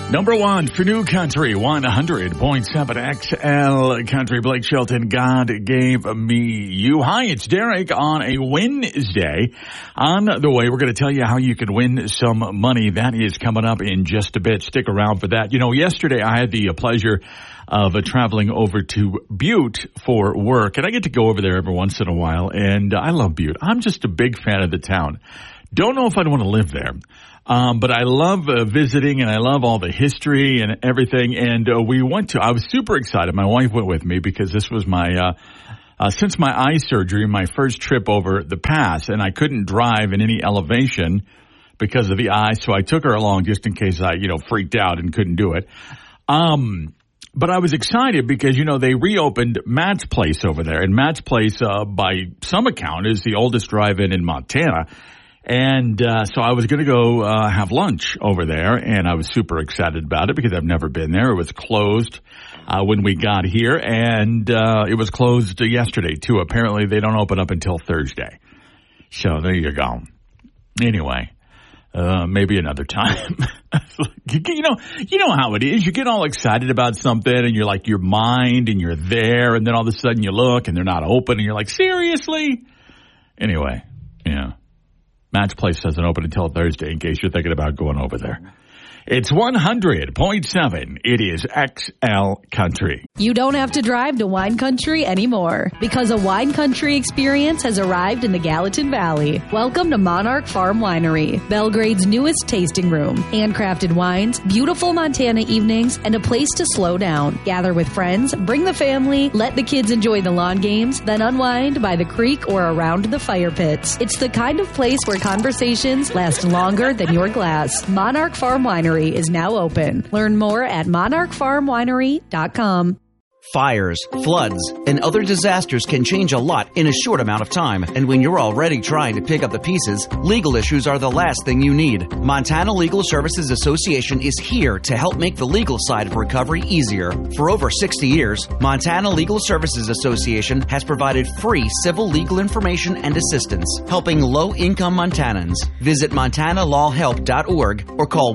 Number one for New Country, 100.7 XL Country. Blake Shelton, God Gave Me You. Hi, it's Derek on a Wednesday. On the way, we're going to tell you how you can win some money. That is coming up in just a bit. Stick around for that. You know, yesterday I had the pleasure of traveling over to Butte for work, and I get to go over there every once in a while, and I love Butte. I'm just a big fan of the town. Don't know if I'd want to live there. But I love visiting, and I love all the history and everything. And I was super excited. My wife went with me because this was since my eye surgery, my first trip over the pass, and I couldn't drive in any elevation because of the eye. So I took her along just in case I, freaked out and couldn't do it. But I was excited because, they reopened Matt's Place over there. And Matt's Place, by some account, is the oldest drive-in in Montana. And so I was going to go have lunch over there, and I was super excited about it because I've never been there. It was closed when we got here, and it was closed yesterday, too. Apparently, they don't open up until Thursday. So there you go. Anyway, maybe another time. You know how it is. You get all excited about something, and you're like, your mind, and you're there, and then all of a sudden you look, and they're not open, and you're like, seriously? Anyway, yeah. Matt's Place doesn't open until Thursday, in case you're thinking about going over there. It's 100.7. It is XL Country. You don't have to drive to wine country anymore because a wine country experience has arrived in the Gallatin Valley. Welcome to Monarch Farm Winery, Belgrade's newest tasting room. Handcrafted wines, beautiful Montana evenings, and a place to slow down. Gather with friends, bring the family, let the kids enjoy the lawn games, then unwind by the creek or around the fire pits. It's the kind of place where conversations last longer than your glass. Monarch Farm Winery is now open. Learn more at monarchfarmwinery.com. Fires, floods, and other disasters can change a lot in a short amount of time. And when you're already trying to pick up the pieces, legal issues are the last thing you need. Montana Legal Services Association is here to help make the legal side of recovery easier. For over 60 years, Montana Legal Services Association has provided free civil legal information and assistance, helping low-income Montanans. Visit montanalawhelp.org or call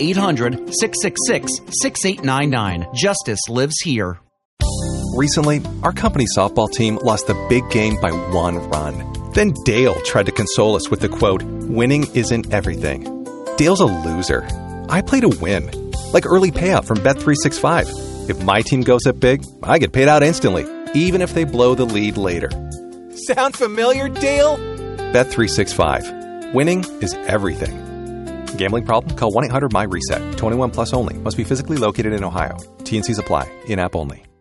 1-800-666-6899. Justice lives here. Recently, our company softball team lost the big game by 1 run. Then Dale tried to console us with the quote, "Winning isn't everything." Dale's a loser. I play to win, like early payout from Bet365. If my team goes up big, I get paid out instantly, even if they blow the lead later. Sound familiar, Dale? Bet365. Winning is everything. Gambling problem? Call 1-800-MY-RESET. 21 plus only. Must be physically located in Ohio. T&Cs apply. In-app only.